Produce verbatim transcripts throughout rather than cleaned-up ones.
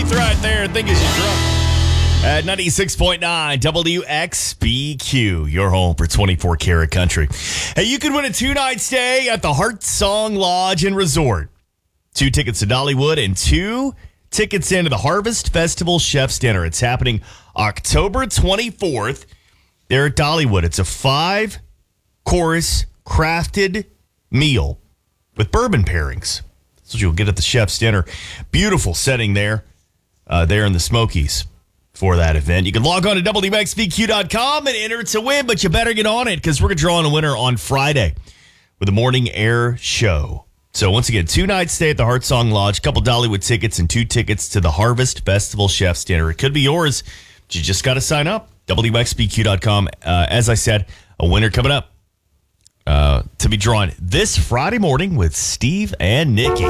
Keith right there. Think as you drunk. At ninety-six point nine W X B Q, your home for twenty-four karat country. Hey, you could win a two-night stay at the Heart Song Lodge and Resort. Two tickets to Dollywood and two tickets into the Harvest Festival Chef's Dinner. It's happening October twenty-fourth there at Dollywood. It's a five-course crafted meal with bourbon pairings. That's what you'll get at the Chef's Dinner. Beautiful setting there, uh, there in the Smokies for that event. You can log on to W X B Q dot com and enter to win, but you better get on it because we're going to draw on a winner on Friday with a morning air show. So once again, two nights stay at the Heart Song Lodge, a couple Dollywood tickets, and two tickets to the Harvest Festival Chef's Dinner. It could be yours, but you just got to sign up. W X B Q dot com. Uh, as I said, a winner coming up uh, to be drawn this Friday morning with Steve and Nikki.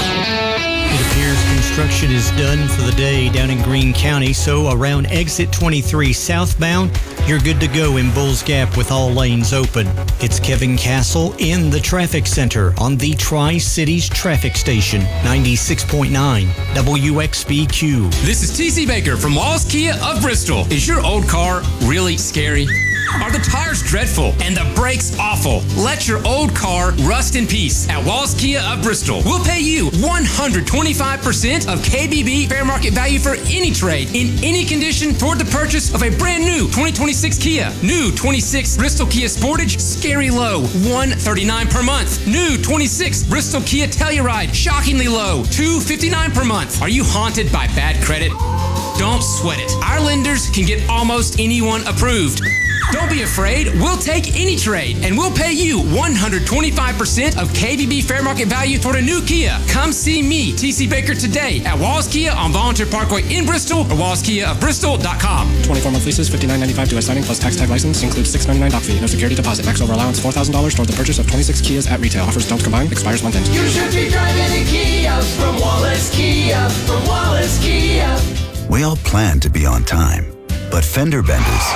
It appears construction is done for the day down in Greene County, so around exit twenty-three southbound, you're good to go in Bulls Gap with all lanes open. It's Kevin Castle in the traffic center on the Tri-Cities traffic station, ninety-six point nine W X B Q. This is T C Baker from Walls Kia of Bristol. Is your old car really scary? Are the tires dreadful and the brakes awful? Let your old car rust in peace at Walls Kia of Bristol. We'll pay you one hundred twenty-five percent of K B B fair market value for any trade in any condition toward the purchase of a brand new twenty twenty-six Kia. New twenty-six Bristol Kia Sportage, scary low, one hundred thirty-nine dollars per month. New twenty-six Bristol Kia Telluride, shockingly low, two hundred fifty-nine dollars per month. Are you haunted by bad credit? Don't sweat it. Our lenders can get almost anyone approved. Don't be afraid. We'll take any trade, and we'll pay you one hundred twenty-five percent of K B B fair market value toward a new Kia. Come see me, T C Baker, today at Walls Kia on Volunteer Parkway in Bristol or walls kia of bristol dot com. twenty-four month leases, fifty-nine ninety-five due at signing plus tax tag license. Includes six ninety-nine doc fee. No security deposit. Max over allowance four thousand dollars toward the purchase of twenty-six Kias at retail. Offers don't combine. Expires month end. You should be driving a Kia from Wallace Kia. From Wallace Kia. We all plan to be on time, but fender benders,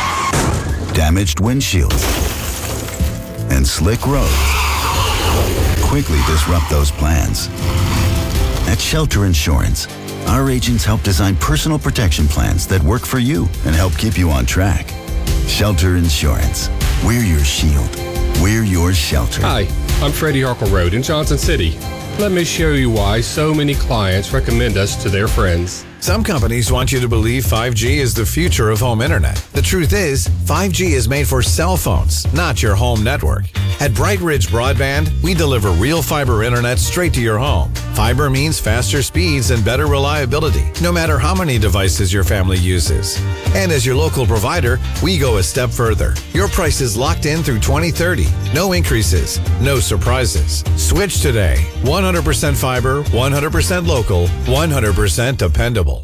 damaged windshields, and slick roads quickly disrupt those plans. At Shelter Insurance, our agents help design personal protection plans that work for you and help keep you on track. Shelter Insurance. We're your shield. We're your shelter. Hi, I'm Freddie Harkle-Road in Johnson City. Let me show you why so many clients recommend us to their friends. Some companies want you to believe five G is the future of home internet. The truth is, five G is made for cell phones, not your home network. At Bright Ridge Broadband, we deliver real fiber internet straight to your home. Fiber means faster speeds and better reliability, no matter how many devices your family uses. And as your local provider, we go a step further. Your price is locked in through twenty thirty. No increases, no surprises. Switch today. one hundred percent fiber, one hundred percent local, one hundred percent dependable.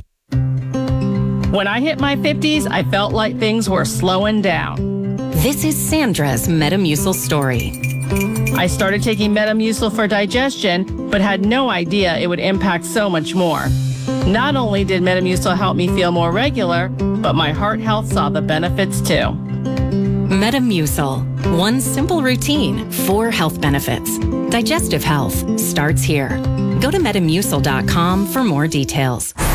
When I hit my fifties, I felt like things were slowing down. This is Sandra's Metamucil story. I started taking Metamucil for digestion, but had no idea it would impact so much more. Not only did Metamucil help me feel more regular, but my heart health saw the benefits too. Metamucil. One simple routine, four health benefits. Digestive health starts here. Go to metamucil dot com for more details.